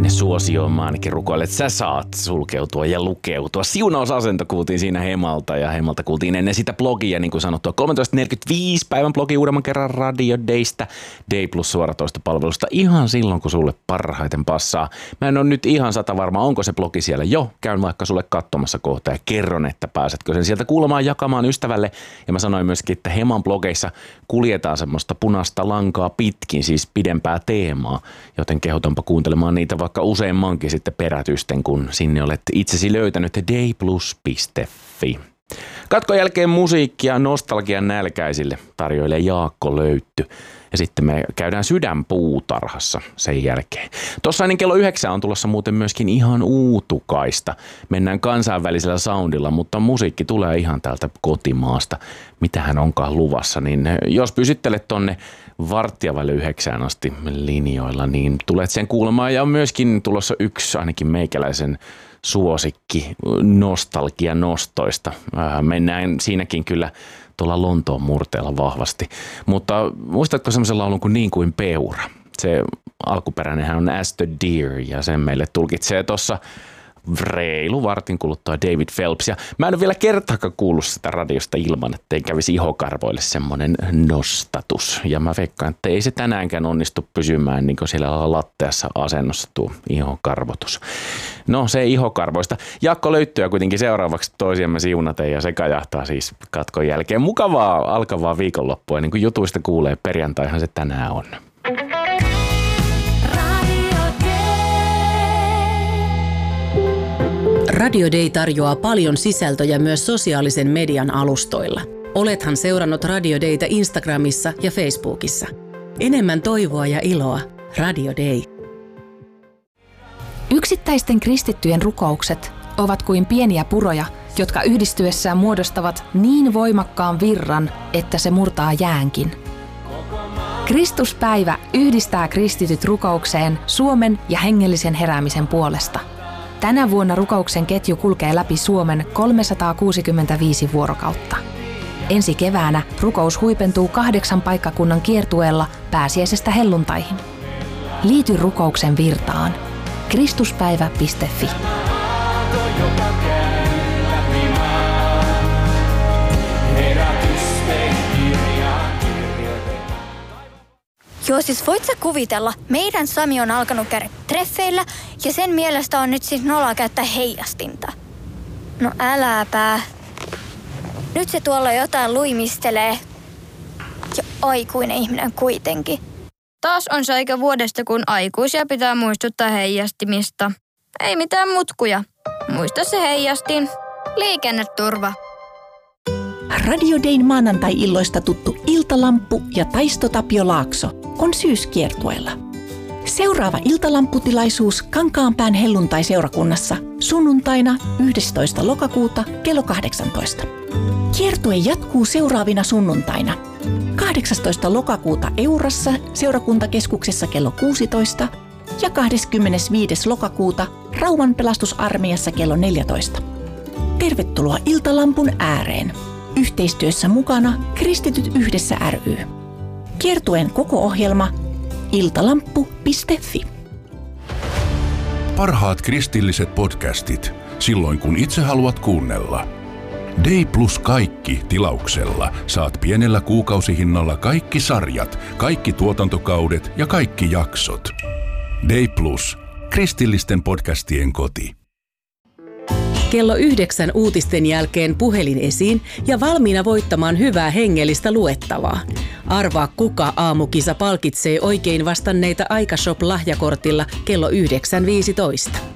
sinne suosioon ainakin rukoilet, että sä saat sulkeutua ja lukeutua. Siunausasento kuultiin siinä Hemalta ja Hemalta kuultiin ennen sitä blogia, niin kuin sanottua. 13.45 päivän blogi uudemman kerran Radio Daystä, Day Plus suoratoistopalvelusta ihan silloin, kun sulle parhaiten passaa. Mä en ole nyt ihan sata varma, onko se blogi siellä jo. Käyn vaikka sulle katsomassa kohta ja kerron, että pääsetkö sen sieltä kuulemaan jakamaan ystävälle. Ja mä sanoin myöskin, että Heman blogeissa kuljetaan semmoista punaista lankaa pitkin, siis pidempää teemaa, joten kehotanpa kuuntelemaan niitä vaikka useammankin sitten perätysten, kun sinne olet itsesi löytänyt dayplus.fi. Katkon jälkeen musiikkia nostalgian nälkäisille tarjoilee Jaakko Löytty. Ja sitten me käydään Sydänpuutarhassa sen jälkeen. Tuossa ennen kello 9 on tulossa muuten myöskin ihan uutukaista. Mennään kansainvälisellä soundilla, mutta musiikki tulee ihan täältä kotimaasta. Mitähän onkaan luvassa, niin jos pysyttelet tonne 8:15 asti linjoilla, niin tulet sen kuulemaan. Ja on myöskin tulossa yksi ainakin meikäläisen suosikki nostalgia nostoista. Mennään siinäkin kyllä tuolla Lontoon murteella vahvasti. Mutta muistatko semmoisen laulun kuin Niin kuin peura? Se alkuperäinenhän on As the Deer ja sen meille tulkitsee tuossa reilu vartin kuluttua David Phelps. Ja mä en ole vielä kertaakaan kuullut sitä radiosta ilman, ettei kävisi ihokarvoille semmoinen nostatus. Ja mä veikkaan, että ei se tänäänkään onnistu pysymään niin kuin siellä latteassa asennossa tuo ihokarvotus. No se ihokarvoista. Jaakko Löyttyä kuitenkin seuraavaksi toisiamme siunaten ja se kajahtaa siis katkon jälkeen. Mukavaa alkavaa viikonloppua, niin kuin jutuista kuulee, perjantaihan se tänään on. Radio Day tarjoaa paljon sisältöjä myös sosiaalisen median alustoilla. Olethan seurannut Radio Daytä Instagramissa ja Facebookissa. Enemmän toivoa ja iloa. Radio Day. Yksittäisten kristittyjen rukoukset ovat kuin pieniä puroja, jotka yhdistyessään muodostavat niin voimakkaan virran, että se murtaa jäänkin. Kristuspäivä yhdistää kristityt rukoukseen Suomen ja hengellisen heräämisen puolesta. Tänä vuonna rukouksen ketju kulkee läpi Suomen 365 vuorokautta. Ensi keväänä rukous huipentuu 8 paikkakunnan kiertueella pääsiäisestä helluntaihin. Liity rukouksen virtaan. Kristuspäivä.fi. Joo, siis voit sä kuvitella, meidän Sami on alkanut käydä treffeillä ja sen mielestä on nyt siis noloa käyttää heijastinta. No äläpä. Nyt se tuolla jotain luimistelee. Ja aikuinen ihminen kuitenkin. Taas on se aika vuodesta, kun aikuisia pitää muistuttaa heijastimista. Ei mitään mutkuja. Muista se heijastin. Liikenneturva. Radio Dayn maanantai-illoista tuttu Iltalamppu ja Taisto Tapio Laakso on syyskiertueella. Seuraava iltalampputilaisuus Kankaanpään helluntai-seurakunnassa sunnuntaina 11. lokakuuta kello 18. Kiertue jatkuu seuraavina sunnuntaina 18. lokakuuta Eurassa seurakuntakeskuksessa kello 16 ja 25. lokakuuta Rauman pelastusarmeijassa kello 14. Tervetuloa Iltalampun ääreen. Yhteistyössä mukana Kristityt yhdessä ry. Kiertueen koko ohjelma iltalampu.fi. Parhaat kristilliset podcastit silloin kun itse haluat kuunnella. Day Plus kaikki tilauksella saat pienellä kuukausihinnalla kaikki sarjat, kaikki tuotantokaudet ja kaikki jaksot. Day Plus, kristillisten podcastien koti. Kello 9 uutisten jälkeen puhelin esiin ja valmiina voittamaan hyvää hengellistä luettavaa. Arvaa kuka aamukisa palkitsee oikein vastanneita Aikashop-lahjakortilla kello 9.15.